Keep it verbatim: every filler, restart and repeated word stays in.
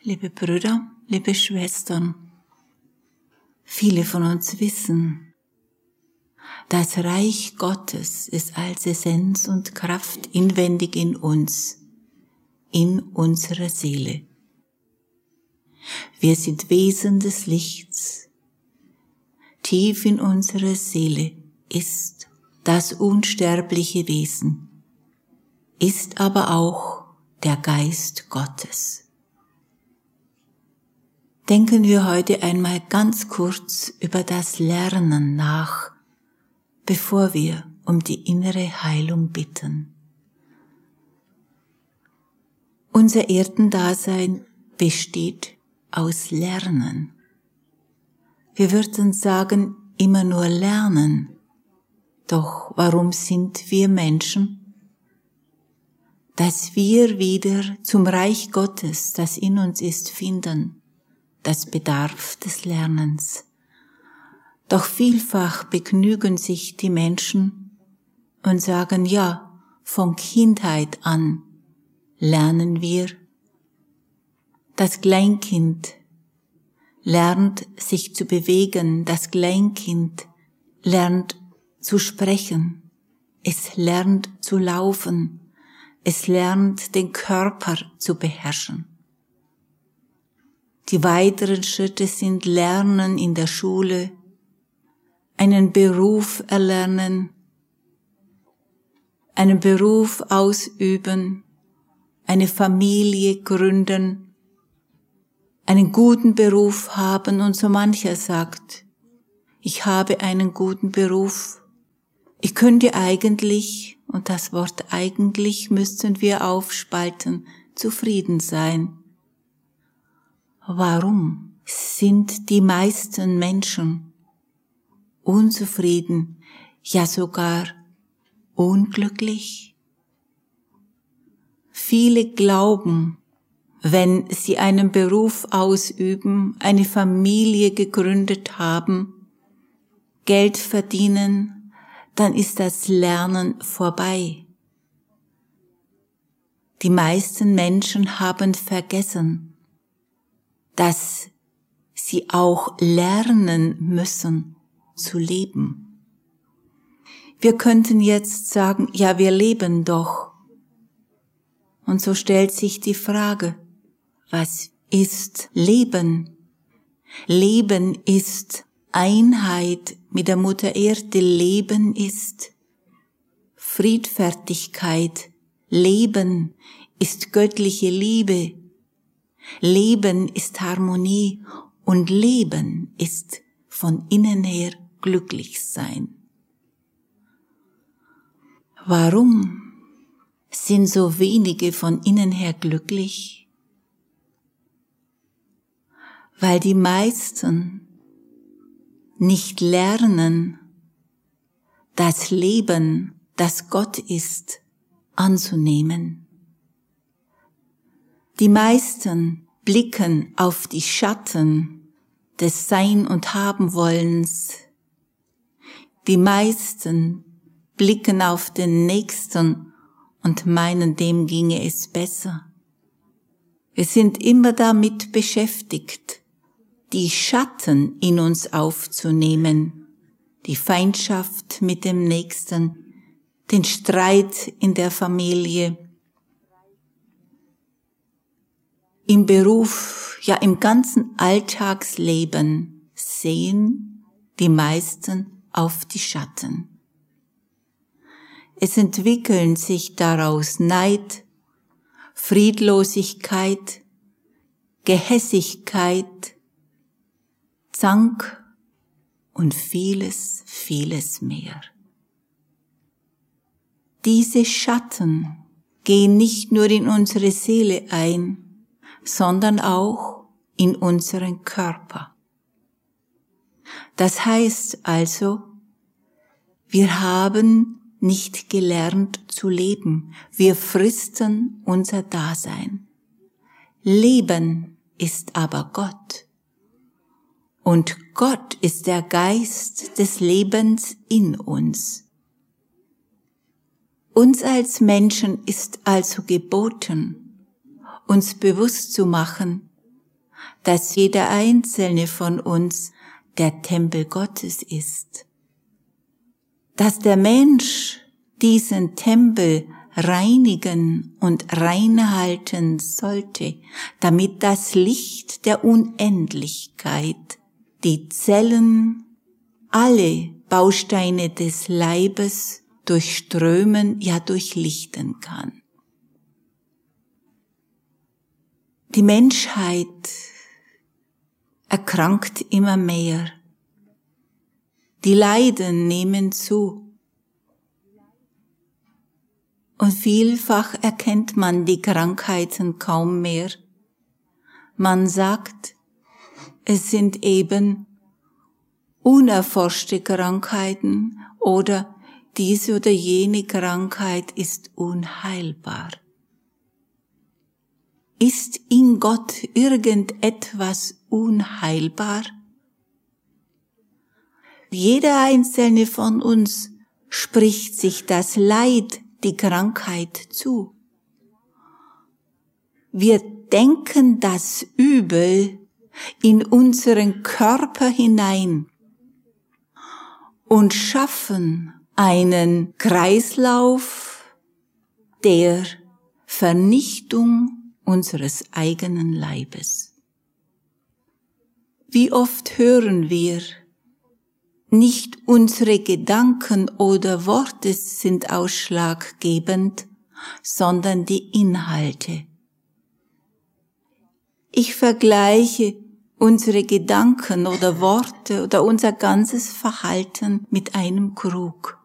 Liebe Brüder, liebe Schwestern, viele von uns wissen, das Reich Gottes ist als Essenz und Kraft inwendig in uns, in unserer Seele. Wir sind Wesen des Lichts. Tief in unserer Seele ist das unsterbliche Wesen, ist aber auch der Geist Gottes. Denken wir heute einmal ganz kurz über das Lernen nach, bevor wir um die innere Heilung bitten. Unser Erdendasein besteht aus Lernen. Wir würden sagen, immer nur lernen. Doch warum sind wir Menschen? Dass wir wieder zum Reich Gottes, das in uns ist, finden. Das bedarf des Lernens. Doch vielfach begnügen sich die Menschen und sagen, ja, von Kindheit an lernen wir. Das Kleinkind lernt sich zu bewegen, das Kleinkind lernt zu sprechen, es lernt zu laufen, es lernt den Körper zu beherrschen. Die weiteren Schritte sind Lernen in der Schule, einen Beruf erlernen, einen Beruf ausüben, eine Familie gründen, einen guten Beruf haben und so mancher sagt, ich habe einen guten Beruf. Ich könnte eigentlich, und das Wort eigentlich müssten wir aufspalten, zufrieden sein. Warum sind die meisten Menschen unzufrieden, ja sogar unglücklich? Viele glauben, wenn sie einen Beruf ausüben, eine Familie gegründet haben, Geld verdienen, dann ist das Lernen vorbei. Die meisten Menschen haben vergessen, dass sie auch lernen müssen zu leben. Wir könnten jetzt sagen, ja, wir leben doch. Und so stellt sich die Frage, was ist Leben? Leben ist Einheit mit der Mutter Erde. Leben ist Friedfertigkeit. Leben ist göttliche Liebe. Leben ist Harmonie und Leben ist von innen her glücklich sein. Warum sind so wenige von innen her glücklich? Weil die meisten nicht lernen, das Leben, das Gott ist, anzunehmen. Die meisten blicken auf die Schatten des Sein- und Haben-Wollens. Die meisten blicken auf den Nächsten und meinen, dem ginge es besser. Wir sind immer damit beschäftigt, die Schatten in uns aufzunehmen, die Feindschaft mit dem Nächsten, den Streit in der Familie, im Beruf, ja im ganzen Alltagsleben sehen die meisten auf die Schatten. Es entwickeln sich daraus Neid, Friedlosigkeit, Gehässigkeit, Zank und vieles, vieles mehr. Diese Schatten gehen nicht nur in unsere Seele ein, sondern auch in unseren Körper. Das heißt also, wir haben nicht gelernt zu leben. Wir fristen unser Dasein. Leben ist aber Gott. Und Gott ist der Geist des Lebens in uns. Uns als Menschen ist also geboten, uns bewusst zu machen, dass jeder einzelne von uns der Tempel Gottes ist. Dass der Mensch diesen Tempel reinigen und reinhalten sollte, damit das Licht der Unendlichkeit die Zellen, alle Bausteine des Leibes durchströmen, ja durchlichten kann. Die Menschheit erkrankt immer mehr. Die Leiden nehmen zu. Und vielfach erkennt man die Krankheiten kaum mehr. Man sagt, es sind eben unerforschte Krankheiten oder diese oder jene Krankheit ist unheilbar. Ist in Gott irgendetwas unheilbar? Jeder einzelne von uns spricht sich das Leid, die Krankheit zu. Wir denken das Übel in unseren Körper hinein und schaffen einen Kreislauf der Vernichtung unseres eigenen Leibes. Wie oft hören wir, nicht unsere Gedanken oder Worte sind ausschlaggebend, sondern die Inhalte. Ich vergleiche unsere Gedanken oder Worte oder unser ganzes Verhalten mit einem Krug.